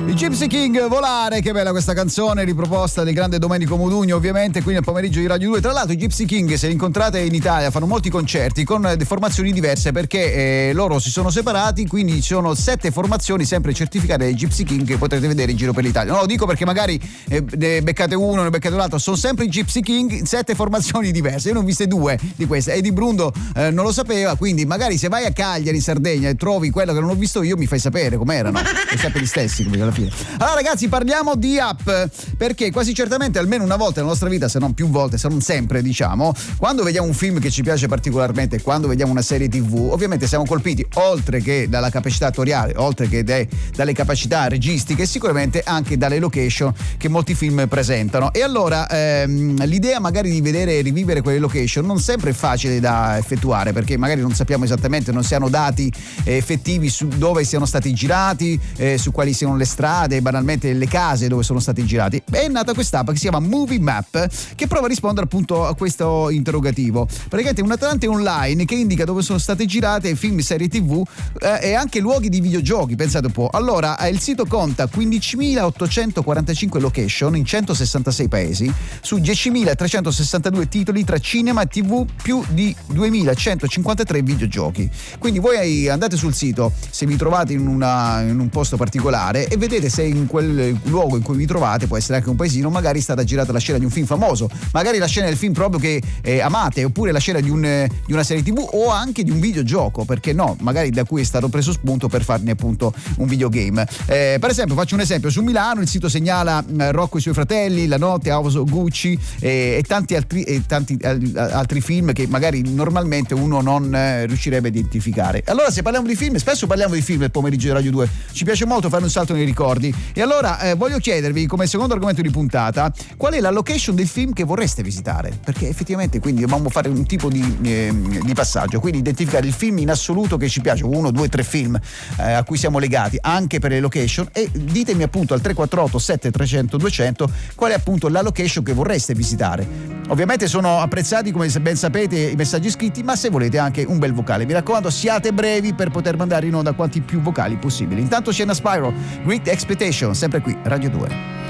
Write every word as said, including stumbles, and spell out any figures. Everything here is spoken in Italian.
I Gypsy King, Volare, che bella questa canzone riproposta del grande Domenico Modugno, ovviamente qui nel pomeriggio di Radio due. Tra l'altro i Gypsy King, se li incontrate in Italia, fanno molti concerti con formazioni diverse perché eh, loro si sono separati, quindi ci sono sette formazioni sempre certificate dai Gypsy King che potrete vedere in giro per l'Italia. Non lo dico perché magari eh, ne beccate uno, ne beccate l'altro, sono sempre i Gypsy King in sette formazioni diverse. Io ne ho viste due di queste e di Brundo eh, non lo sapeva, quindi magari se vai a Cagliari in Sardegna e trovi quello che non ho visto io mi fai sapere com'erano. Sono sempre gli stessi come alla fine. Allora ragazzi, parliamo di app, perché quasi certamente almeno una volta nella nostra vita, se non più volte, se non sempre diciamo, quando vediamo un film che ci piace particolarmente, quando vediamo una serie tv, ovviamente siamo colpiti oltre che dalla capacità attoriale, oltre che de, dalle capacità registiche, sicuramente anche dalle location che molti film presentano. E allora ehm, l'idea magari di vedere e rivivere quelle location non sempre è facile da effettuare, perché magari non sappiamo esattamente, non si hanno dati eh, effettivi su dove siano stati girati, eh, su quali siano le strade, banalmente le case dove sono stati girati. È nata quest'app che si chiama Movie Map, che prova a rispondere appunto a questo interrogativo. Praticamente un Atlante online che indica dove sono state girate film, serie tv eh, e anche luoghi di videogiochi, pensate un po'. Allora il sito conta quindicimilaottocentoquarantacinque location in centosessantasei paesi su diecimilatrecentosessantadue titoli tra cinema e tv, più di duemilacentocinquantatré videogiochi. Quindi voi andate sul sito se vi trovate in, una, in un posto particolare e vedete se in quel luogo in cui vi trovate, può essere anche un paesino, magari è stata girata la scena di un film famoso, magari la scena del film proprio che eh, amate, oppure la scena di, un, eh, di una serie tv o anche di un videogioco, perché no, magari da cui è stato preso spunto per farne appunto un videogame. Eh, per esempio, faccio un esempio, su Milano il sito segnala eh, Rocco e i suoi fratelli, La notte, House Gucci eh, e tanti altri, e tanti eh, altri film che magari normalmente uno non eh, riuscirebbe a identificare. Allora, se parliamo di film, spesso parliamo di film nel pomeriggio di Radio due, ci piace molto fare un salto nei ricordi. E allora eh, voglio chiedervi, come secondo argomento di puntata, qual è la location del film che vorreste visitare, perché effettivamente quindi dobbiamo fare un tipo di, eh, di passaggio, quindi identificare il film in assoluto che ci piace, uno, due, tre film eh, a cui siamo legati anche per le location, e ditemi appunto al tre quattro otto sette trecento duecento qual è appunto la location che vorreste visitare. Ovviamente sono apprezzati, come ben sapete, i messaggi scritti, ma se volete anche un bel vocale, mi raccomando siate brevi per poter mandare in onda quanti più vocali possibili. Intanto c'è una Spyro, Great Expectation, sempre qui Radio due.